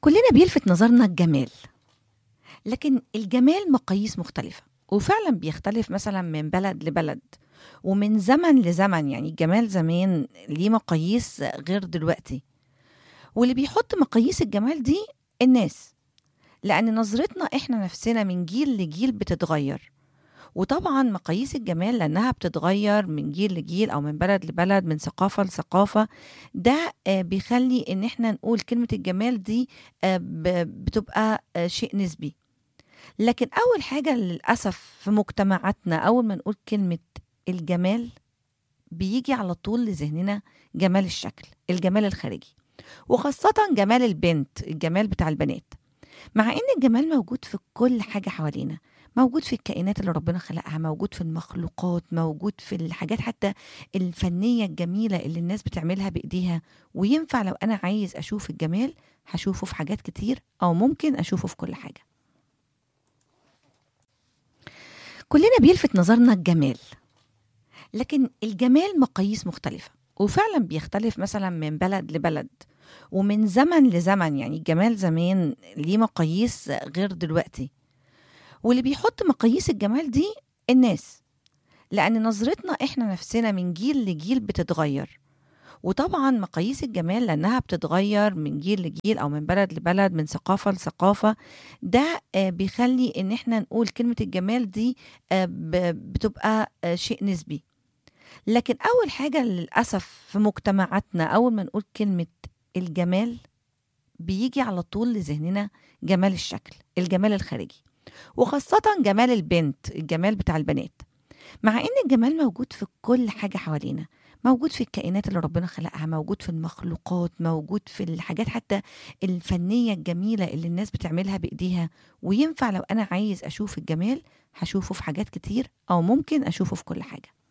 كلنا بيلفت نظرنا الجمال، لكن الجمال مقاييس مختلفة، وفعلا بيختلف مثلا من بلد لبلد ومن زمن لزمن. يعني الجمال زمان ليه مقاييس غير دلوقتي، واللي بيحط مقاييس الجمال دي الناس، لأن نظرتنا إحنا نفسنا من جيل لجيل بتتغير. وطبعا مقاييس الجمال لأنها بتتغير من جيل لجيل أو من بلد لبلد، من ثقافة لثقافة. ده بيخلي إن إحنا نقول كلمة الجمال دي بتبقى شيء نسبي. لكن أول حاجة للأسف في مجتمعاتنا، أول ما نقول كلمة الجمال بيجي على طول لذهننا جمال الشكل، الجمال الخارجي، وخاصة جمال البنت، الجمال بتاع البنات. مع ان الجمال موجود في كل حاجة حوالينا، موجود في الكائنات اللي ربنا خلقها، موجود في المخلوقات، موجود في الحاجات حتى الفنية الجميلة اللي الناس بتعملها بإيديها. وينفع لو أنا عايز أشوف الجمال هشوفه في حاجات كتير، أو ممكن أشوفه في كل حاجة. كلنا بيلفت نظرنا الجمال، لكن الجمال مقاييس مختلفة، وفعلا بيختلف مثلا من بلد لبلد ومن زمن لزمن. يعني الجمال زمان ليه مقاييس غير دلوقتي، واللي بيحط مقاييس الجمال دي الناس، لأن نظرتنا إحنا نفسنا من جيل لجيل بتتغير. وطبعا مقاييس الجمال لأنها بتتغير من جيل لجيل أو من بلد لبلد، من ثقافة لثقافة. ده بيخلي إن إحنا نقول كلمة الجمال دي بتبقى شيء نسبي. لكن أول حاجة للأسف في مجتمعاتنا، أول ما نقول كلمة الجمال بيجي على طول لذهننا جمال الشكل، الجمال الخارجي، وخاصة جمال البنت، الجمال بتاع البنات. مع ان الجمال موجود في كل حاجة حوالينا، موجود في الكائنات اللي ربنا خلقها، موجود في المخلوقات، موجود في الحاجات حتى الفنية الجميلة اللي الناس بتعملها بإيديها. وينفع لو أنا عايز أشوف الجمال هشوفه في حاجات كتير، أو ممكن أشوفه في كل حاجة.